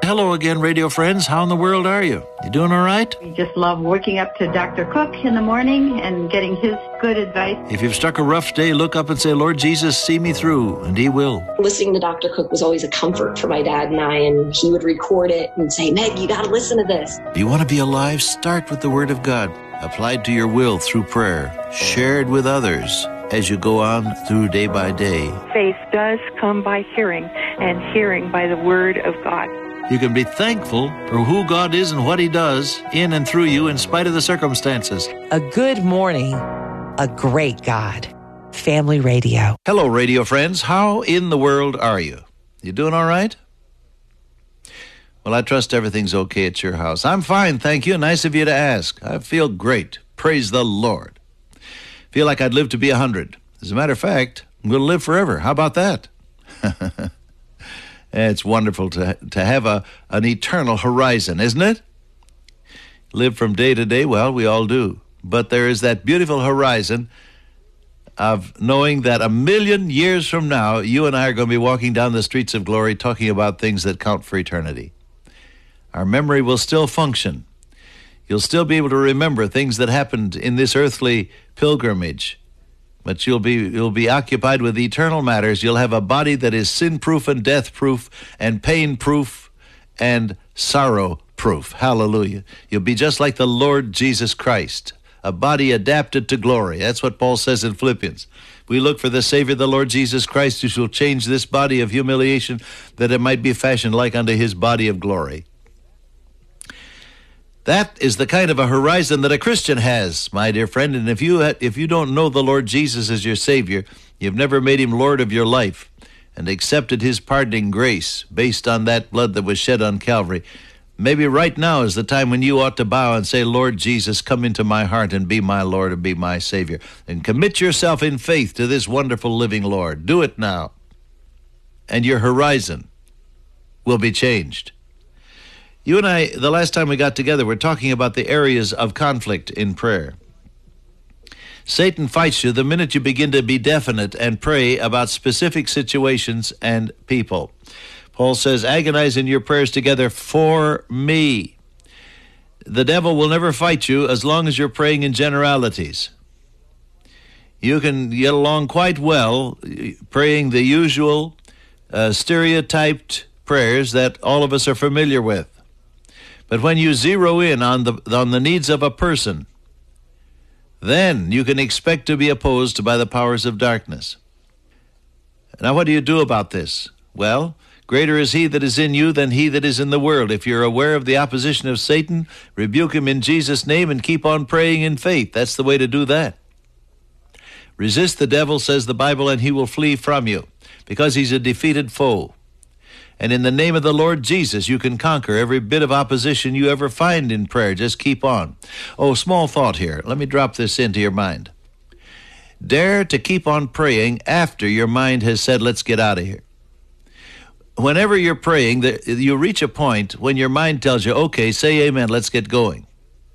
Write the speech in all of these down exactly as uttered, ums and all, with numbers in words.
Hello again, radio friends. How in the world are you? You doing all right? We just love waking up to Doctor Cook in the morning and getting his good advice. If you've struck a rough day, look up and say, Lord Jesus, see me through, and he will. Listening to Doctor Cook was always a comfort for my dad and I, and he would record it and say, Meg, you got to listen to this. If you want to be alive, start with the Word of God, applied to your will through prayer, shared with others as you go on through day by day. Faith does come by hearing, and hearing by the Word of God. You can be thankful for who God is and what he does in and through you in spite of the circumstances. A good morning, a great God. Family Radio. Hello, radio friends. How in the world are you? You doing all right? Well, I trust everything's okay at your house. I'm fine, thank you. Nice of you to ask. I feel great. Praise the Lord. Feel like I'd live to be a hundred. As a matter of fact, I'm going to live forever. How about that? It's wonderful to to have a an eternal horizon, isn't it? Live from day to day, well, we all do. But there is that beautiful horizon of knowing that a million years from now, you and I are going to be walking down the streets of glory talking about things that count for eternity. Our memory will still function. You'll still be able to remember things that happened in this earthly pilgrimage. But you'll be you'll be occupied with eternal matters. You'll have a body that is sin-proof and death-proof and pain-proof and sorrow-proof. Hallelujah. You'll be just like the Lord Jesus Christ, a body adapted to glory. That's what Paul says in Philippians. We look for the Savior, the Lord Jesus Christ, who shall change this body of humiliation that it might be fashioned like unto his body of glory. That is the kind of a horizon that a Christian has, my dear friend. And if you if you don't know the Lord Jesus as your Savior, you've never made him Lord of your life and accepted his pardoning grace based on that blood that was shed on Calvary, maybe right now is the time when you ought to bow and say, Lord Jesus, come into my heart and be my Lord and be my Savior. And commit yourself in faith to this wonderful living Lord. Do it now. And your horizon will be changed. You and I, the last time we got together, we're talking about the areas of conflict in prayer. Satan fights you the minute you begin to be definite and pray about specific situations and people. Paul says, agonize in your prayers together for me. The devil will never fight you as long as you're praying in generalities. You can get along quite well praying the usual uh, stereotyped prayers that all of us are familiar with. But when you zero in on the on the needs of a person, then you can expect to be opposed by the powers of darkness. Now, what do you do about this? Well, greater is he that is in you than he that is in the world. If you're aware of the opposition of Satan, rebuke him in Jesus' name and keep on praying in faith. That's the way to do that. Resist the devil, says the Bible, and he will flee from you, because he's a defeated foe. And in the name of the Lord Jesus, you can conquer every bit of opposition you ever find in prayer. Just keep on. Oh, small thought here. Let me drop this into your mind. Dare to keep on praying after your mind has said, let's get out of here. Whenever you're praying, you reach a point when your mind tells you, okay, say amen, let's get going.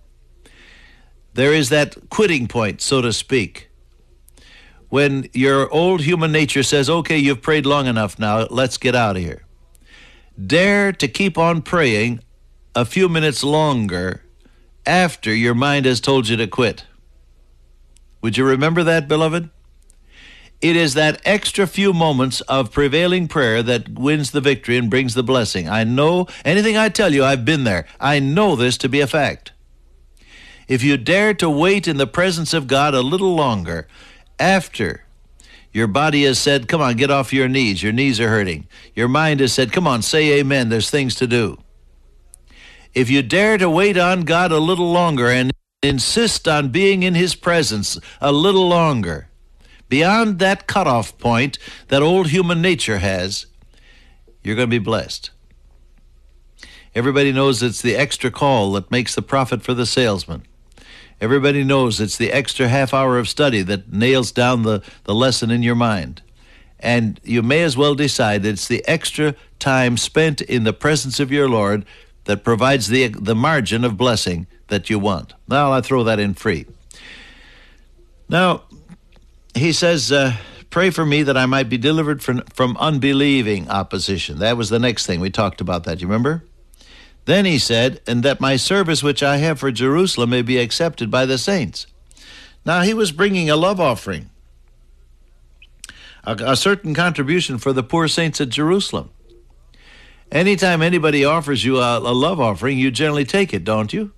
There is that quitting point, so to speak, when your old human nature says, okay, you've prayed long enough now, let's get out of here. Dare to keep on praying a few minutes longer after your mind has told you to quit. Would you remember that, beloved? It is that extra few moments of prevailing prayer that wins the victory and brings the blessing. I know, anything I tell you, I've been there. I know this to be a fact. If you dare to wait in the presence of God a little longer after your body has said, come on, get off your knees. Your knees are hurting. Your mind has said, come on, say amen. There's things to do. If you dare to wait on God a little longer and insist on being in his presence a little longer, beyond that cutoff point that old human nature has, you're going to be blessed. Everybody knows it's the extra call that makes the profit for the salesman. Everybody knows it's the extra half hour of study that nails down the, the lesson in your mind. And you may as well decide that it's the extra time spent in the presence of your Lord that provides the, the margin of blessing that you want. Now, I throw that in free. Now, he says, uh, pray for me that I might be delivered from, from unbelieving opposition. That was the next thing. We talked about that. You remember? Then he said, and that my service which I have for Jerusalem may be accepted by the saints. Now he was bringing a love offering, a, a certain contribution for the poor saints at Jerusalem. Anytime anybody offers you a, a love offering, you generally take it, don't you?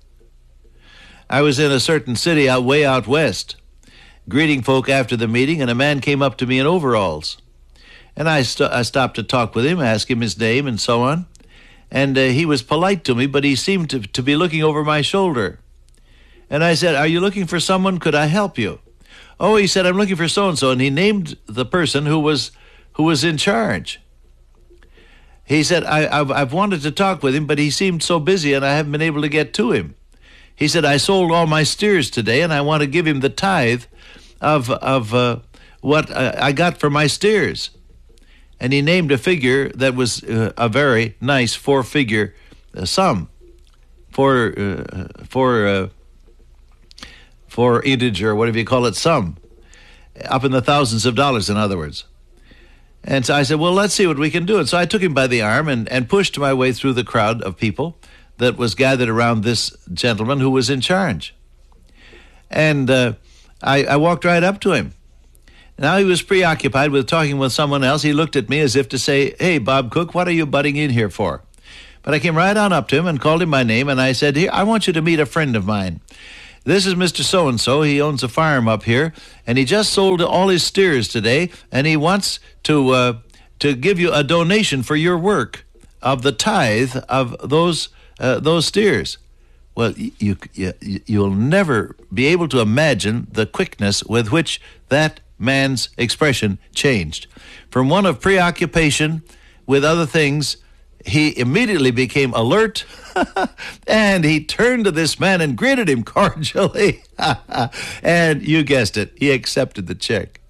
I was in a certain city out way out west, greeting folk after the meeting, and a man came up to me in overalls. And I, st- I stopped to talk with him, ask him his name and so on. And uh, he was polite to me, but he seemed to, to be looking over my shoulder. And I said, "Are you looking for someone? Could I help you?" "Oh," he said, "I'm looking for so-and-so." And he named the person who was who was in charge. He said, I, I've, I've wanted to talk with him, but he seemed so busy and I haven't been able to get to him. He said, "I sold all my steers today and I want to give him the tithe of, of uh, what I got for my steers." And he named a figure that was uh, a very nice four-figure uh, sum for uh, for uh, for integer, whatever you call it, sum, up in the thousands of dollars, in other words. And so I said, "Well, let's see what we can do." And so I took him by the arm and, and pushed my way through the crowd of people that was gathered around this gentleman who was in charge. And uh, I, I walked right up to him. Now he was preoccupied with talking with someone else. He looked at me as if to say, "Hey, Bob Cook, what are you butting in here for?" But I came right on up to him and called him by name, and I said, "Here, I want you to meet a friend of mine. This is Mister So-and-so. He owns a farm up here, and he just sold all his steers today, and he wants to uh, to give you a donation for your work of the tithe of those uh, those steers." Well, you, you you'll never be able to imagine the quickness with which that man's expression changed. From one of preoccupation with other things, he immediately became alert, and he turned to this man and greeted him cordially. And you guessed it, he accepted the check.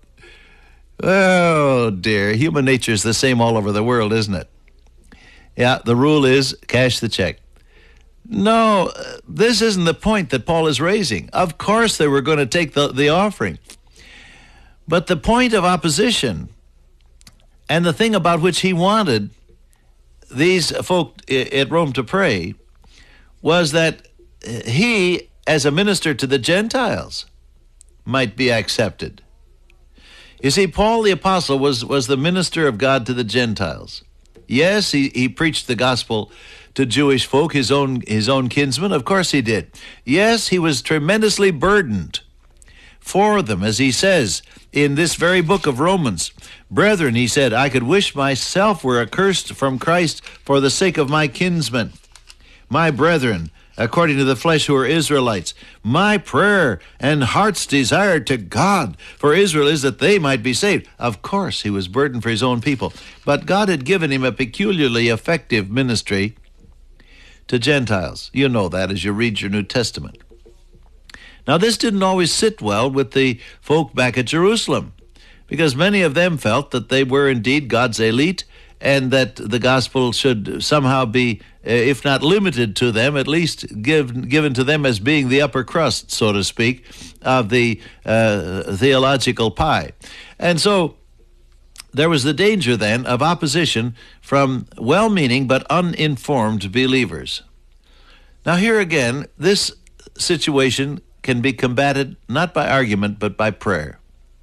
Oh, dear. Human nature is the same all over the world, isn't it? Yeah, the rule is cash the check. No, this isn't the point that Paul is raising. Of course they were going to take the, the offering. But the point of opposition and the thing about which he wanted these folk at Rome to pray was that he, as a minister to the Gentiles, might be accepted. You see, Paul the Apostle was, was the minister of God to the Gentiles. Yes, he, he preached the gospel to Jewish folk, his own, his own kinsmen. Of course he did. Yes, he was tremendously burdened for them, as he says in this very book of Romans. "Brethren," he said, "I could wish myself were accursed from Christ for the sake of my kinsmen, my brethren, according to the flesh, who are Israelites. My prayer and heart's desire to God for Israel is that they might be saved." Of course, he was burdened for his own people, but God had given him a peculiarly effective ministry to Gentiles. You know that as you read your New Testament. Now, this didn't always sit well with the folk back at Jerusalem, because many of them felt that they were indeed God's elite and that the gospel should somehow be, if not limited to them, at least give, given to them as being the upper crust, so to speak, of the uh, theological pie. And so there was the danger then of opposition from well-meaning but uninformed believers. Now here again, this situation can be combated not by argument but by prayer.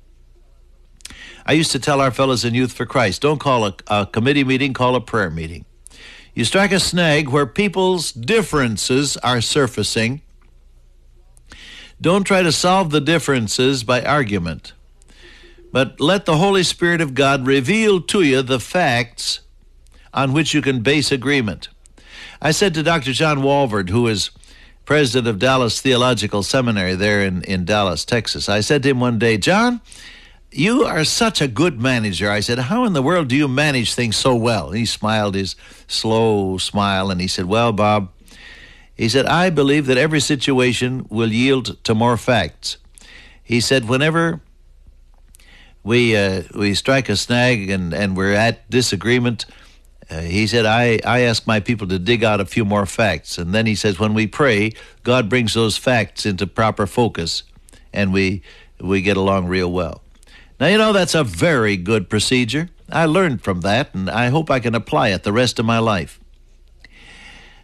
I used to tell our fellows in Youth for Christ, don't call a, a committee meeting, call a prayer meeting. You strike a snag where people's differences are surfacing. Don't try to solve the differences by argument, but let the Holy Spirit of God reveal to you the facts on which you can base agreement. I said to Doctor John Walvoord, who is president of Dallas Theological Seminary there in, in Dallas, Texas, I said to him one day, "John, you are such a good manager." I said, "How in the world do you manage things so well?" And he smiled his slow smile, and he said, "Well, Bob," he said, "I believe that every situation will yield to more facts." He said, "Whenever we uh, we strike a snag and, and we're at disagreement," Uh, he said, I, I ask my people to dig out a few more facts. And then he says, when we pray, God brings those facts into proper focus, and we we get along real well. Now, you know, that's a very good procedure. I learned from that, and I hope I can apply it the rest of my life.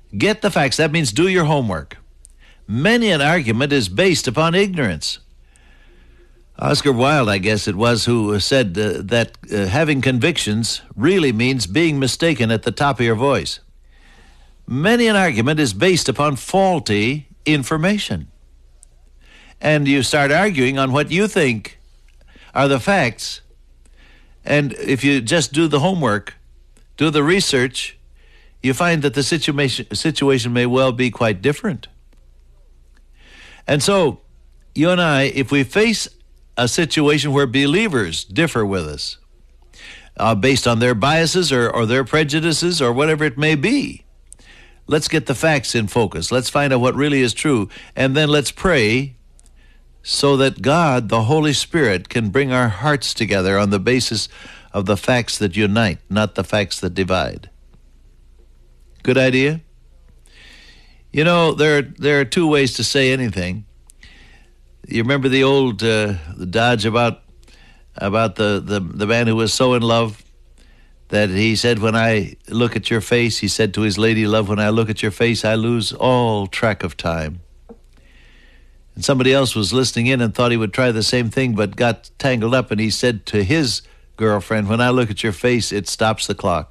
Get the facts. That means do your homework. Many an argument is based upon ignorance. Oscar Wilde, I guess it was, who said uh, that uh, having convictions really means being mistaken at the top of your voice. Many an argument is based upon faulty information. And you start arguing on what you think are the facts. And if you just do the homework, do the research, you find that the situation situation may well be quite different. And so, you and I, if we face a situation where believers differ with us, uh, based on their biases or, or their prejudices or whatever it may be, let's get the facts in focus. Let's find out what really is true, and then let's pray so that God, the Holy Spirit, can bring our hearts together on the basis of the facts that unite, not the facts that divide. Good idea? You know, there are, there are two ways to say anything. You remember the old uh, the dodge about about the, the, the man who was so in love that he said, when I look at your face, he said to his lady love, when I look at your face, I lose all track of time. And somebody else was listening in and thought he would try the same thing, but got tangled up, and he said to his girlfriend, when I look at your face, it stops the clock.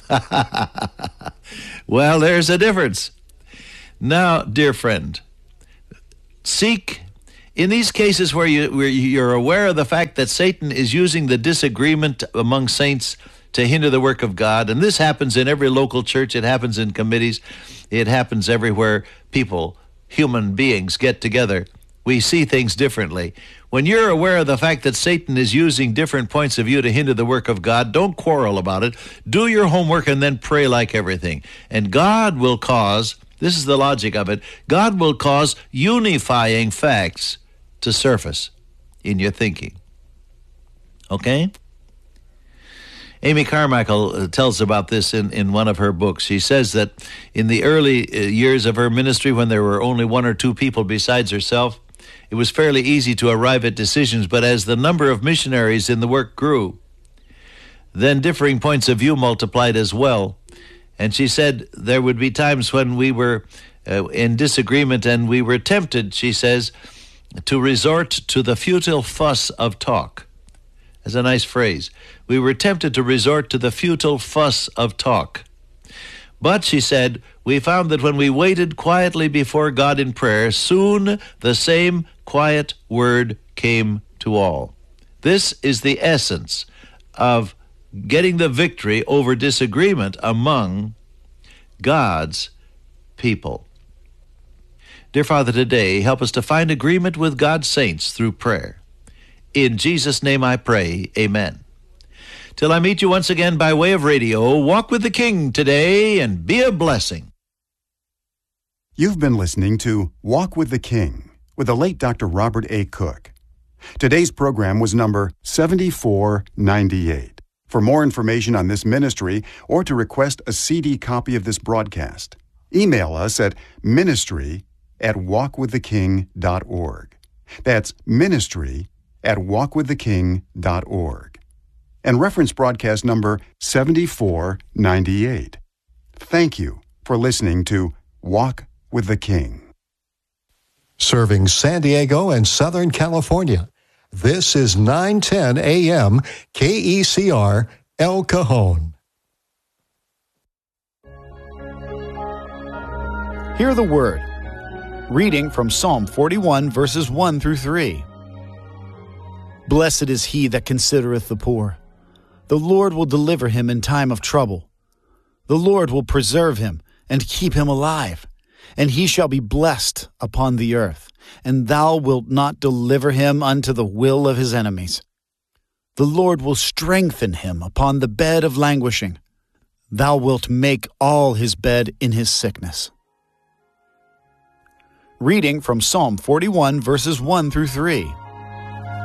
Well, there's a difference. Now, dear friend, seek, in these cases where, you, where you're aware of the fact that Satan is using the disagreement among saints to hinder the work of God, and this happens in every local church, it happens in committees, it happens everywhere people, human beings, get together. We see things differently. When you're aware of the fact that Satan is using different points of view to hinder the work of God, don't quarrel about it. Do your homework and then pray like everything. And God will cause, this is the logic of it, God will cause unifying facts to surface in your thinking. Okay? Amy Carmichael tells about this in, in one of her books. She says that in the early years of her ministry, when there were only one or two people besides herself, it was fairly easy to arrive at decisions, but as the number of missionaries in the work grew, then differing points of view multiplied as well. And she said there would be times when we were uh, in disagreement, and we were tempted, she says, to resort to the futile fuss of talk. That's a nice phrase. We were tempted to resort to the futile fuss of talk. But, she said, we found that when we waited quietly before God in prayer, soon the same quiet word came to all. This is the essence of getting the victory over disagreement among God's people. Dear Father, today, help us to find agreement with God's saints through prayer. In Jesus' name I pray, amen. Till I meet you once again by way of radio, walk with the King today and be a blessing. You've been listening to Walk with the King with the late Doctor Robert A. Cook. Today's program was number seventy-four ninety-eight. For more information on this ministry or to request a C D copy of this broadcast, email us at ministry at walk with the king dot org. That's ministry at walk with the king dot org. And reference broadcast number seventy-four ninety-eight. Thank you for listening to Walk with the King. Serving San Diego and Southern California, this is nine ten A M K E C R El Cajon. Hear the word. Reading from Psalm forty-one, verses one through three. Blessed is he that considereth the poor. The Lord will deliver him in time of trouble. The Lord will preserve him and keep him alive, and he shall be blessed upon the earth, and thou wilt not deliver him unto the will of his enemies. The Lord will strengthen him upon the bed of languishing. Thou wilt make all his bed in his sickness. Reading from Psalm forty-one, verses one through three.